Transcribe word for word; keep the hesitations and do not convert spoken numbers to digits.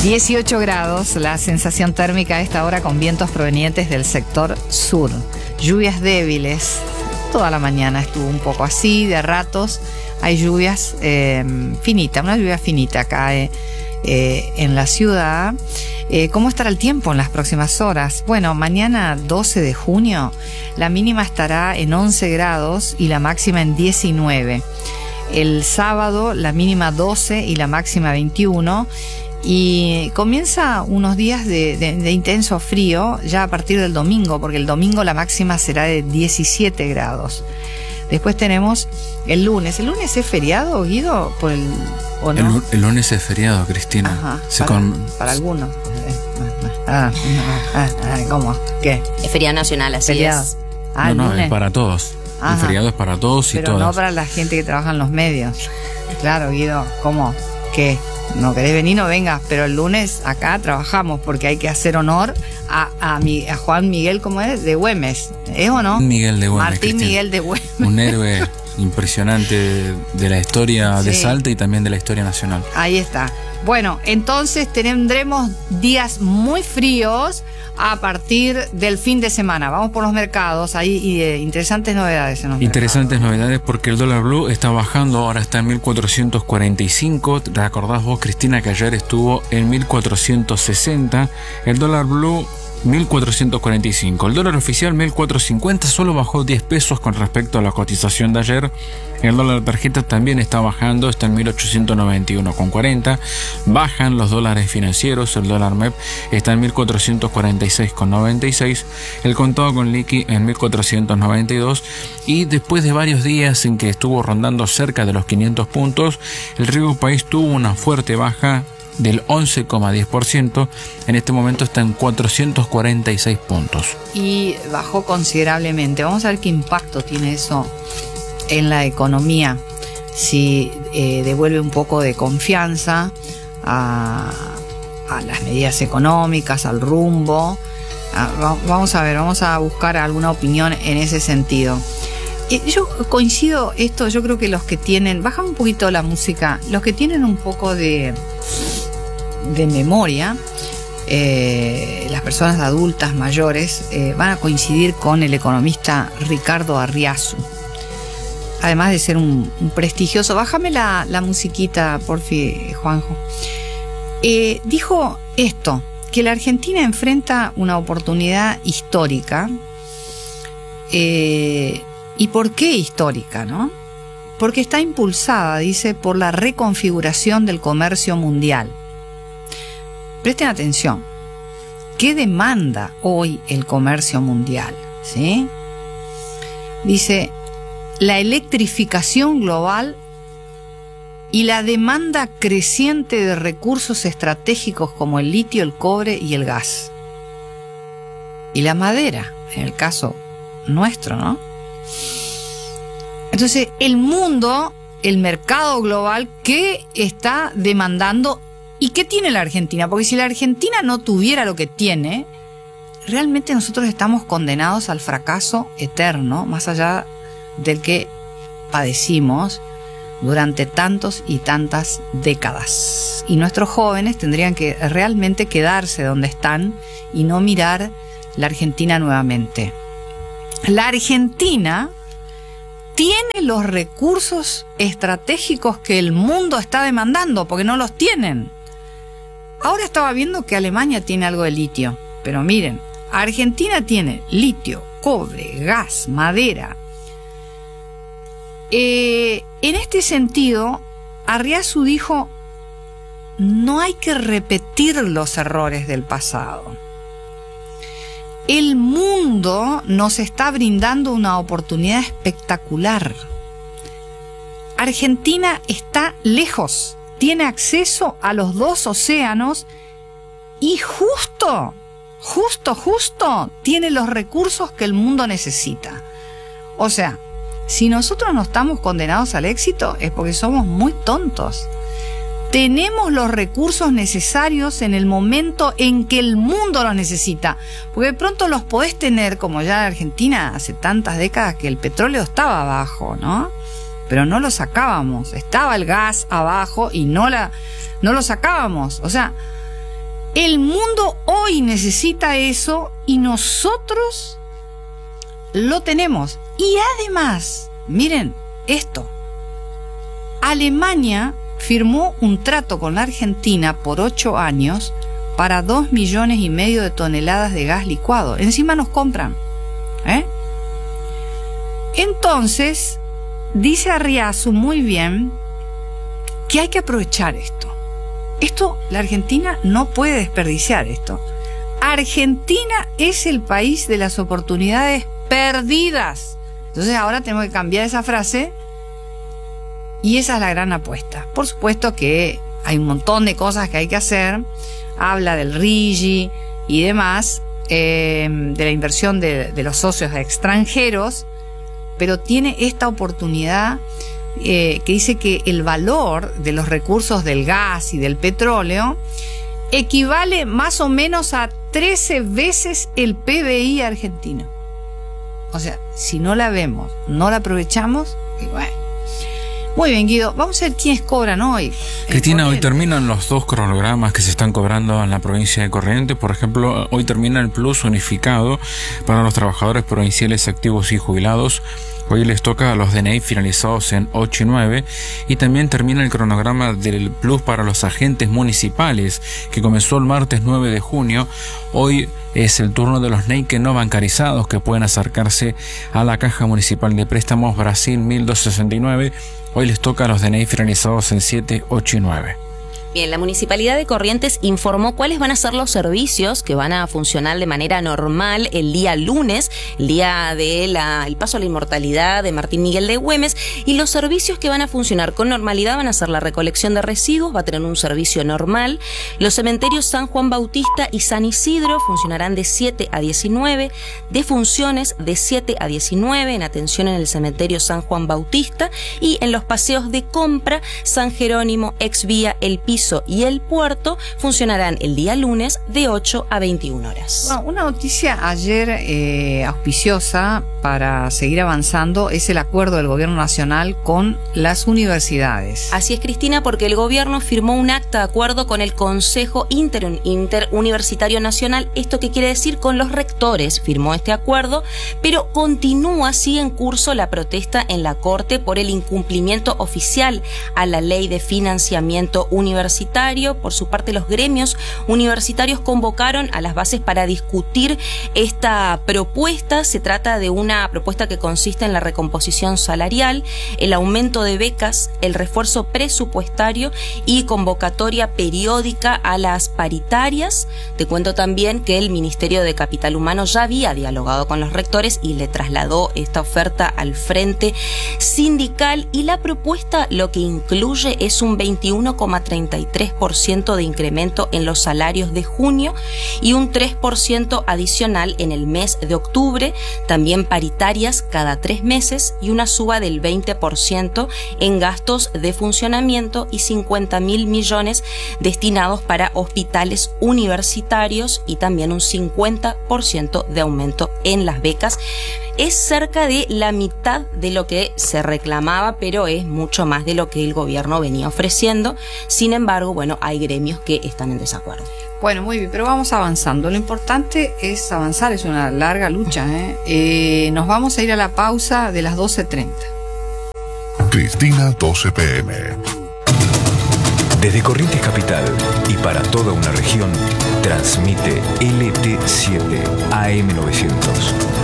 dieciocho grados, la sensación térmica a esta hora con vientos provenientes del sector sur. Lluvias débiles, toda la mañana estuvo un poco así, de ratos. Hay lluvias eh, finitas, una lluvia finita cae eh, en la ciudad. Eh, ¿Cómo estará el tiempo en las próximas horas? Bueno, mañana doce de junio, la mínima estará en once grados y la máxima en diecinueve. El sábado, la mínima doce y la máxima veintiuno. Y comienza unos días de, de, de intenso frío ya a partir del domingo, porque el domingo la máxima será de diecisiete grados. Después tenemos el lunes. ¿El lunes es feriado, Guido? Por el, ¿o no? el, el lunes es feriado, Cristina. Ajá, Se para, con... para algunos. Ah, ah, ah, ¿Cómo? ¿Qué? Es feriado nacional, así Feriado. es. Ah, no, no, lunes. es para todos. Ajá. El feriado es para todos y Pero todas. no para la gente que trabaja en los medios. Claro, Guido, ¿cómo? ¿Qué? ¿No querés venir? No vengas, pero el lunes acá trabajamos porque hay que hacer honor a, a, mi, a Juan Miguel, ¿cómo es? De Güemes, ¿es o no? Miguel de Güemes. Martín Cristina. Miguel de Güemes. Un héroe impresionante de la historia de Sí. Salta y también de la historia nacional. Ahí está. Bueno, entonces tendremos días muy fríos a partir del fin de semana. Vamos por los mercados, hay y, eh, interesantes novedades en los Interesantes mercados. novedades porque el dólar blue está bajando, ahora está en mil cuatrocientos cuarenta y cinco. ¿Recordás vos, Cristina, que ayer estuvo en mil cuatrocientos sesenta? El dólar blue mil cuatrocientos cuarenta y cinco. El dólar oficial mil cuatrocientos cincuenta, solo bajó diez pesos con respecto a la cotización de ayer. El dólar tarjeta también está bajando, está en mil ochocientos noventa y uno con cuarenta. Bajan los dólares financieros, el dólar M E P está en mil cuatrocientos cuarenta y seis con noventa y seis. El contado con liqui en mil cuatrocientos noventa y dos. Y después de varios días en que estuvo rondando cerca de los quinientos puntos, el riesgo país tuvo una fuerte baja del once coma diez por ciento. En este momento está en cuatrocientos cuarenta y seis puntos. Y bajó considerablemente. Vamos a ver qué impacto tiene eso en la economía. Si eh, devuelve un poco de confianza a, a las medidas económicas, al rumbo. A, vamos a ver, vamos a buscar alguna opinión en ese sentido. Eh, yo coincido esto, yo creo que los que tienen, baja un poquito la música, los que tienen un poco de de memoria, eh, las personas adultas mayores eh, van a coincidir con el economista Ricardo Arriazu, además de ser un, un prestigioso. Bájame la, la musiquita, porfi, Juanjo. Eh, dijo esto, que la Argentina enfrenta una oportunidad histórica. Eh, ¿y por qué histórica, no? Porque está impulsada, dice, por la reconfiguración del comercio mundial. Presten atención, ¿qué demanda hoy el comercio mundial? ¿Sí? Dice, la electrificación global y la demanda creciente de recursos estratégicos como el litio, el cobre y el gas. Y la madera, en el caso nuestro, ¿no? Entonces, el mundo, el mercado global, ¿qué está demandando? ¿Y qué tiene la Argentina? Porque si la Argentina no tuviera lo que tiene, realmente nosotros estamos condenados al fracaso eterno, más allá del que padecimos durante tantos y tantas décadas. Y nuestros jóvenes tendrían que realmente quedarse donde están y no mirar la Argentina nuevamente. La Argentina tiene los recursos estratégicos que el mundo está demandando, porque no los tienen. Ahora estaba viendo que Alemania tiene algo de litio, pero miren, Argentina tiene litio, cobre, gas, madera. Eh, en este sentido, Arriazu dijo, no hay que repetir los errores del pasado. El mundo nos está brindando una oportunidad espectacular. Argentina está lejos. Tiene acceso a los dos océanos y justo, justo, justo tiene los recursos que el mundo necesita. O sea, si nosotros no estamos condenados al éxito es porque somos muy tontos. Tenemos los recursos necesarios en el momento en que el mundo los necesita. Porque de pronto los podés tener, como ya en Argentina hace tantas décadas que el petróleo estaba abajo, ¿no? Pero no lo sacábamos. Estaba el gas abajo y no, la, no lo sacábamos. O sea, El mundo hoy necesita eso y nosotros lo tenemos. Y además, miren esto, Alemania firmó un trato con la Argentina por ocho años para dos millones y medio de toneladas de gas licuado. Encima nos compran, ¿eh? Entonces, dice Arriazu muy bien que hay que aprovechar esto. Esto, la Argentina no puede desperdiciar esto. Argentina es el país de las oportunidades perdidas. Entonces ahora tenemos que cambiar esa frase y esa es la gran apuesta. Por supuesto que hay un montón de cosas que hay que hacer. Habla del RIGI y demás, eh, de la inversión de, de los socios extranjeros, pero tiene esta oportunidad eh, que dice que el valor de los recursos del gas y del petróleo equivale más o menos a trece veces el P B I argentino. O sea, si no la vemos, no la aprovechamos, y bueno. Muy bien, Guido, vamos a ver quiénes cobran hoy. Cristina, hoy terminan los dos cronogramas que se están cobrando en la provincia de Corrientes. Por ejemplo, hoy termina el plus unificado para los trabajadores provinciales activos y jubilados. Hoy les toca a los D N I finalizados en ocho y nueve, y también termina el cronograma del plus para los agentes municipales, que comenzó el martes nueve de junio. Hoy es el turno de los N E I que no bancarizados, que pueden acercarse a la Caja Municipal de Préstamos Brasil mil doscientos sesenta y nueve. Hoy les toca a los D N I finalizados en siete, ocho y nueve. Bien, la Municipalidad de Corrientes informó cuáles van a ser los servicios que van a funcionar de manera normal el día lunes, el día del el paso a la inmortalidad de Martín Miguel de Güemes, y los servicios que van a funcionar con normalidad van a ser la recolección de residuos, va a tener un servicio normal. Los cementerios San Juan Bautista y San Isidro funcionarán de siete a diecinueve, defunciones de siete a diecinueve, en atención en el cementerio San Juan Bautista, y en los paseos de compra San Jerónimo, Exvía, El Piso y El Puerto funcionarán el día lunes de ocho a veintiuna horas. Bueno, una noticia ayer eh, auspiciosa para seguir avanzando es el acuerdo del Gobierno Nacional con las universidades. Así es, Cristina, porque el gobierno firmó un acta de acuerdo con el Consejo Inter Interuniversitario Nacional. ¿Esto qué quiere decir? Con los rectores firmó este acuerdo, pero continúa, sigue en curso la protesta en la Corte por el incumplimiento oficial a la Ley de Financiamiento Universitario. Por su parte, los gremios universitarios convocaron a las bases para discutir esta propuesta. Se trata de una propuesta que consiste en la recomposición salarial, el aumento de becas, el refuerzo presupuestario y convocatoria periódica a las paritarias. Te cuento también que el Ministerio de Capital Humano ya había dialogado con los rectores y le trasladó esta oferta al Frente Sindical, y la propuesta lo que incluye es un veintiuno coma treinta y tres por ciento de incremento en los salarios de junio y un tres por ciento adicional en el mes de octubre, también paritarias cada tres meses y una suba del veinte por ciento en gastos de funcionamiento y cincuenta mil millones destinados para hospitales universitarios y también un cincuenta por ciento de aumento en las becas. Es cerca de la mitad de lo que se reclamaba, pero es mucho más de lo que el gobierno venía ofreciendo. Sin embargo, bueno, hay gremios que están en desacuerdo. Bueno, muy bien, pero vamos avanzando. Lo importante es avanzar, es una larga lucha, ¿eh? Eh, nos vamos a ir a la pausa de las doce treinta. Cristina, doce pe eme. Desde Corrientes Capital y para toda una región, transmite L T siete A M novecientos.